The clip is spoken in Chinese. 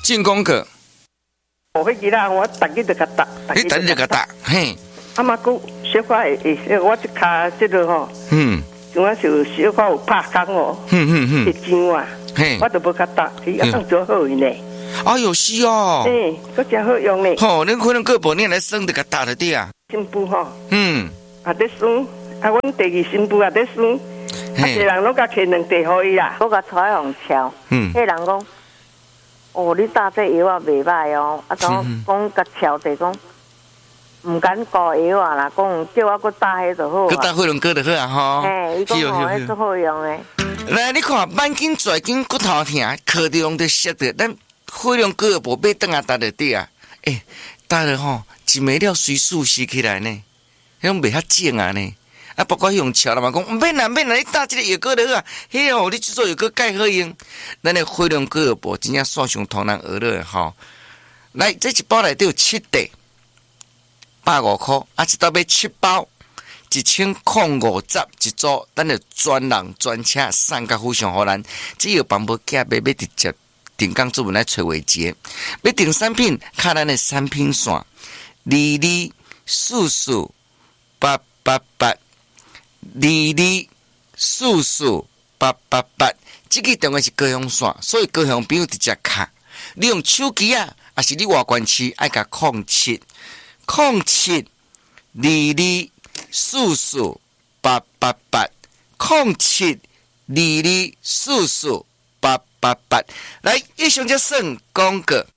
进攻个， 我会记得我逐日就甲打， 你等你个打，嘿， 啊嘛，佮小可会，我这骹这个吼，像我就小可有拍工哦，会痒啊，我都无甲打，伊啊放做好呢。 哎呦是哦， 佫真好用呢。 吼，恁可能个无你来生得个打的对啊。 新妇吼，啊在算，啊阮第二新妇也在算，啊一人拢甲摕2袋互伊啦， 我甲带互敲，迄人讲，哦，你打这药啊袂歹哦，啊讲甲敲地讲，唔敢搞药啊啦，讲叫我佫打迄就好啊。 佫打火龙果就好啊吼。 伊讲哦，迄足好用诶。 来，你看慢筋拽筋骨头疼，靠着用着摔着，咱火龙果无买顿啊打着底啊，打了吼，一枚了随速吸起来呢，迄种袂遐正啊呢。啊，包括用桥了嘛，讲唔免啦，你打这个药膏就好啊。迄哦，你制作药膏介好用，咱的火龙果无真正线上同人学了吼。来，这一包内底有7袋，150块，啊，一袋买7包，1050一组，咱就专人专车送到府上互咱。只要帮无寄买直接定岗主文来找维杰，要订产品，看咱的产品线，224488，224488，这个电话是高雄线，所以高雄朋友直接卡。你用手机啊，还是你外关市爱甲07224488880722448888。来，以上就算广告。